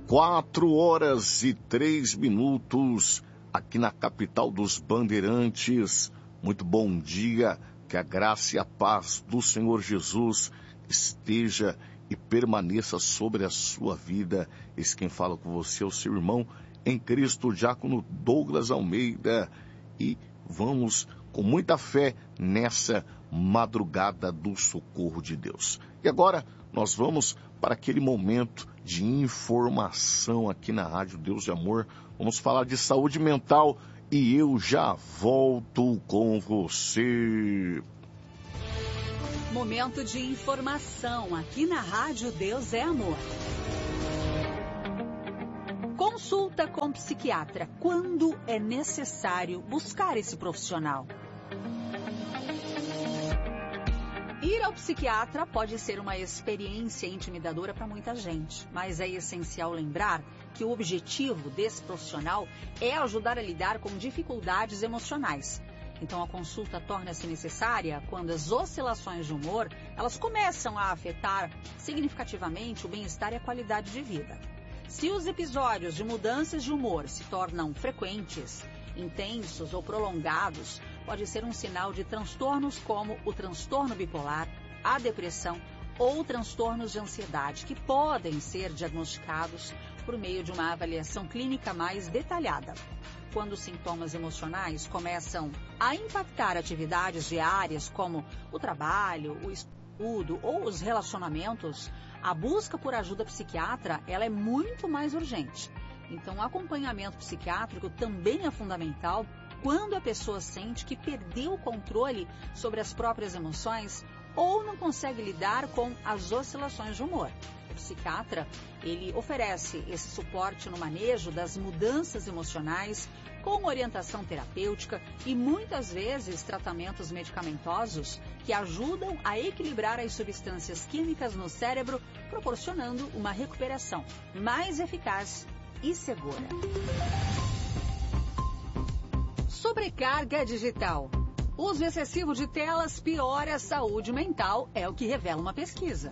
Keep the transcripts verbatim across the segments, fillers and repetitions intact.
Quatro horas e três minutos aqui na capital dos Bandeirantes. Muito bom dia, que a graça e a paz do Senhor Jesus esteja e permaneça sobre a sua vida. Esse quem fala com você é o seu irmão em Cristo, Diácono Douglas Almeida. E vamos com muita fé nessa madrugada do socorro de Deus. E agora nós vamos para aquele momento de informação aqui na Rádio Deus de Amor. Vamos falar de saúde mental e eu já volto com você. Momento de informação aqui na Rádio Deus é Amor. Consulta com psiquiatra. Quando é necessário buscar esse profissional? Ir ao psiquiatra pode ser uma experiência intimidadora para muita gente, mas é essencial lembrar que o objetivo desse profissional é ajudar a lidar com dificuldades emocionais. Então a consulta torna-se necessária quando as oscilações de humor, elas começam a afetar significativamente o bem-estar e a qualidade de vida. Se os episódios de mudanças de humor se tornam frequentes, intensos ou prolongados, pode ser um sinal de transtornos como o transtorno bipolar, a depressão ou transtornos de ansiedade, que podem ser diagnosticados por meio de uma avaliação clínica mais detalhada. Quando os sintomas emocionais começam a impactar atividades diárias como o trabalho, o estudo ou os relacionamentos, a busca por ajuda psiquiatra ela é muito mais urgente. Então, o acompanhamento psiquiátrico também é fundamental quando a pessoa sente que perdeu o controle sobre as próprias emoções ou não consegue lidar com as oscilações de humor. O psiquiatra, ele oferece esse suporte no manejo das mudanças emocionais, com orientação terapêutica e muitas vezes tratamentos medicamentosos que ajudam a equilibrar as substâncias químicas no cérebro, proporcionando uma recuperação mais eficaz e segura. Sobrecarga digital. Uso excessivo de telas piora a saúde mental, é o que revela uma pesquisa.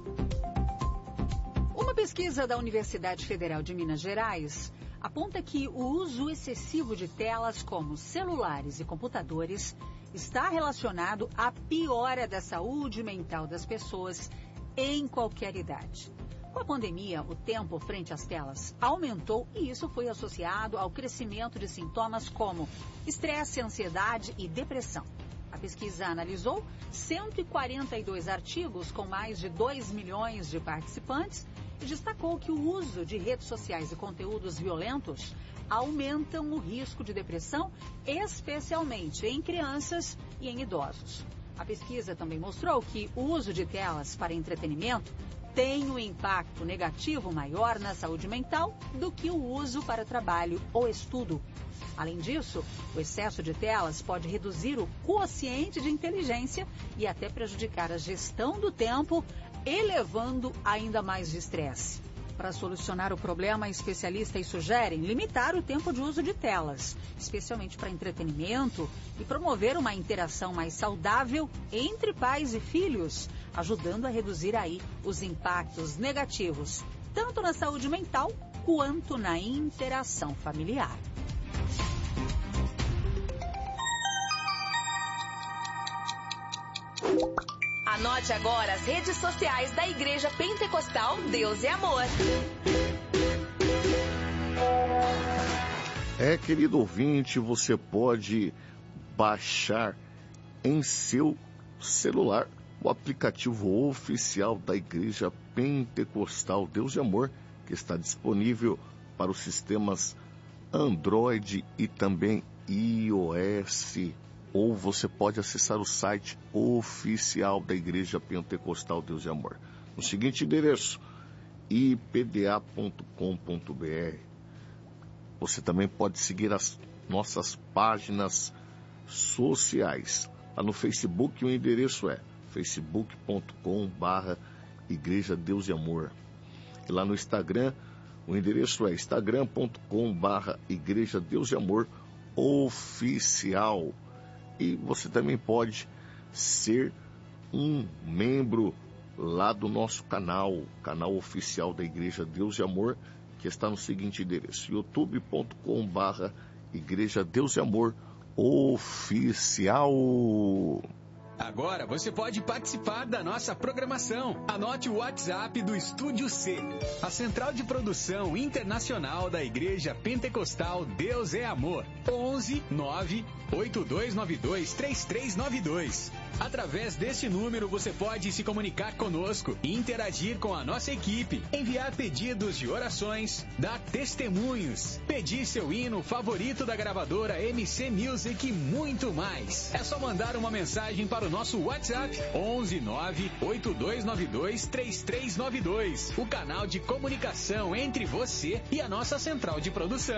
Uma pesquisa da Universidade Federal de Minas Gerais aponta que o uso excessivo de telas como celulares e computadores está relacionado à piora da saúde mental das pessoas em qualquer idade. Com a pandemia, o tempo frente às telas aumentou e isso foi associado ao crescimento de sintomas como estresse, ansiedade e depressão. A pesquisa analisou cento e quarenta e dois artigos com mais de dois milhões de participantes e destacou que o uso de redes sociais e conteúdos violentos aumentam o risco de depressão, especialmente em crianças e em idosos. A pesquisa também mostrou que o uso de telas para entretenimento tem um impacto negativo maior na saúde mental do que o uso para trabalho ou estudo. Além disso, o excesso de telas pode reduzir o quociente de inteligência e até prejudicar a gestão do tempo, elevando ainda mais o estresse. Para solucionar o problema, especialistas sugerem limitar o tempo de uso de telas, especialmente para entretenimento, e promover uma interação mais saudável entre pais e filhos, ajudando a reduzir aí os impactos negativos, tanto na saúde mental quanto na interação familiar. Anote agora as redes sociais da Igreja Pentecostal Deus é Amor. É, querido ouvinte, você pode baixar em seu celular o aplicativo oficial da Igreja Pentecostal Deus de Amor, que está disponível para os sistemas Android e também iOS. Ou você pode acessar o site oficial da Igreja Pentecostal Deus de Amor. No seguinte endereço, i p d a ponto com ponto b r. Você também pode seguir as nossas páginas sociais. Lá no Facebook o endereço é facebook ponto com barra Igreja Deus de Amor. E lá no Instagram o endereço é instagram ponto com barra Igreja Deus de Amor Oficial. E você também pode ser um membro lá do nosso canal, canal oficial da Igreja Deus de Amor, que está no seguinte endereço, youtube ponto com barra Igreja Deus e Amor Oficial. Agora você pode participar da nossa programação. Anote o WhatsApp do Estúdio C, a central de produção internacional da Igreja Pentecostal Deus é Amor. onze nove oito dois nove dois três três nove dois. Através deste número você pode se comunicar conosco e interagir com a nossa equipe, enviar pedidos de orações, dar testemunhos, pedir seu hino favorito da gravadora M C Music e muito mais. É só mandar uma mensagem para o nosso WhatsApp onze nove oito dois nove dois três três nove dois, o canal de comunicação entre você e a nossa central de produção.